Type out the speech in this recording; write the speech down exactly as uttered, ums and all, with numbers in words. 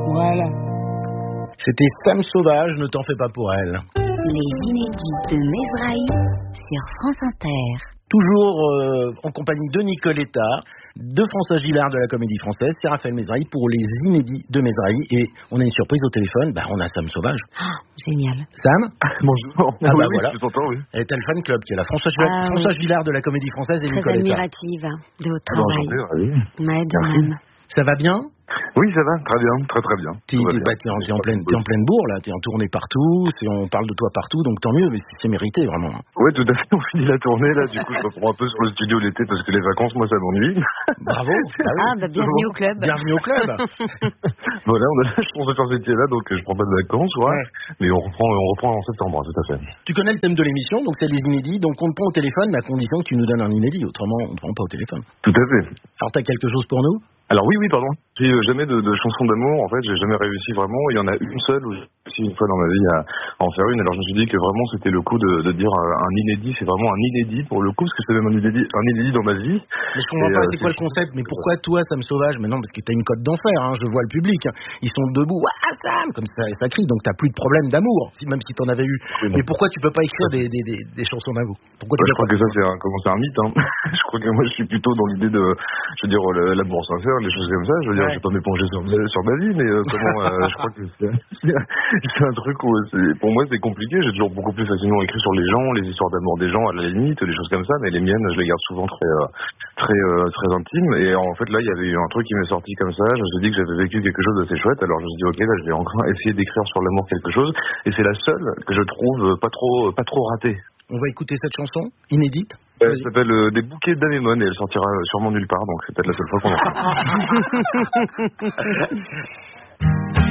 Voilà. C'était Sam Sauvage, ne t'en fais pas pour elle. Les inédits de Mesrahi sur France Inter. Toujours euh, en compagnie de Nicoletta, de François Gillard de la Comédie Française, c'est Raphaël Mesrahi pour les inédits de Mesrahi. Et on a une surprise au téléphone, bah, on a Sam Sauvage. Ah, génial. Sam? Bonjour. Ah oui, bah oui, voilà. je t'entends, oui. Elle est à le fan club qui est là. François Gillard, Ah, François oui. Gillard de la Comédie Française et Très Nicoletta. admirative de votre Ah, bon, travail. enchanté, ravi. Mais de même. Ça va bien? Oui, ça va, très bien, très très bien. T'es, t'es, bah, t'es, en, t'es, en pleine, t'es en pleine bourre, là, t'es en tournée partout, c'est, on parle de toi partout, donc tant mieux, mais c'est, c'est mérité, vraiment. Oui, tout à fait, on finit la tournée, là, du coup, je reprends un peu sur le studio l'été, parce que les vacances, moi, ça m'ennuie. Bravo. Ah, oui. Ah, bah, bienvenue au club. Bienvenue au club. Voilà, on a la chance de faire ce métier-là, donc je prends pas de vacances, ouais. ouais. Mais on reprend, on reprend en septembre, tout à fait. Tu connais le thème de l'émission, donc c'est les inédits, donc on te prend au téléphone, mais à condition que tu nous donnes un inédit, autrement, on ne prend pas au téléphone. Tout à fait. Alors, t'as quelque chose pour nous? Alors oui, oui, pardon. J'ai jamais de, de chansons d'amour, en fait, j'ai jamais réussi vraiment. Il y en a une seule où j'ai réussi une fois dans ma vie à, à en faire une. Alors je me suis dit que vraiment c'était le coup de, de dire un inédit, c'est vraiment un inédit pour le coup, parce que c'est même un inédit, un inédit dans ma vie. Mais je comprends Et pas, euh, c'est quoi le concept? Mais pourquoi toi, Sam Sauvage? Mais non, parce que t'as une cote d'enfer, hein, je vois le public. Hein. Ils sont debout, ah Sam, comme ça, ça crie, donc t'as plus de problème d'amour, si, même si t'en avais eu. Oui, mais pourquoi tu peux pas écrire des, des, des, des chansons d'amour? Pourquoi ouais, tu je crois pas... que ça c'est un, comment c'est un mythe. Hein. Je crois que moi je suis plutôt dans l'idée de, je veux dire, le, l'amour sincère, les choses comme ça. Je veux dire, ouais. Je vais pas m'éponger sur, sur ma vie, mais euh, comment, euh, je crois que c'est, c'est un truc où c'est, pour moi c'est compliqué. J'ai toujours beaucoup plus facilement écrit sur les gens, les histoires d'amour des gens, à la limite, des choses comme ça. Mais les miennes, je les garde souvent très, euh, très, euh, très intimes. Et en fait là, il y avait eu un truc qui m'est sorti comme ça. Je me suis dit que j'avais vécu quelque chose d'assez chouette. Alors je me suis dit ok, là je vais encore essayer d'écrire sur l'amour quelque chose. Et c'est la seule que je trouve pas trop, pas trop ratée. On va écouter cette chanson, inédite. Elle s'appelle euh, Des bouquets d'anémones et elle sortira sûrement nulle part, donc c'est peut-être la seule fois qu'on en parle.